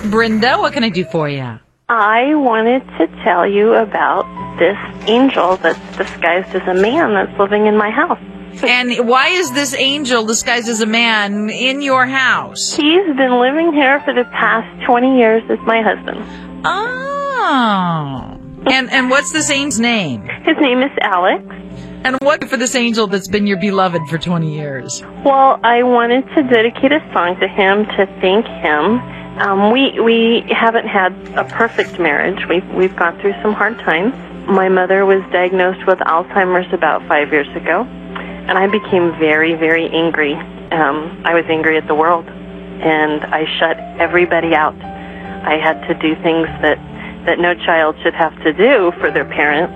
Brenda, what can I do for you? I wanted to tell you about this angel that's disguised as a man that's living in my house. And why is this angel disguised as a man in your house? He's been living here for the past 20 years as my husband. Oh. And what's this angel's name? His name is Alex. And what for this angel that's been your beloved for 20 years? Well, I wanted to dedicate a song to him to thank him. We haven't had a perfect marriage. We've gone through some hard times. My mother was diagnosed with Alzheimer's about 5 years ago, and I became very, very angry. I was angry at the world, and I shut everybody out. I had to do things that no child should have to do for their parent.